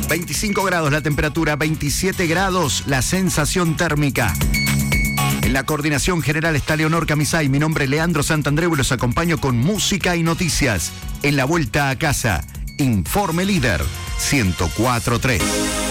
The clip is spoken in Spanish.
25 grados la temperatura, 27 grados la sensación térmica. En la coordinación general está Leonor Camisay. Mi nombre es Leandro Santandreu y los acompaño con música y noticias. En la vuelta a casa, Informe Líder 104.3.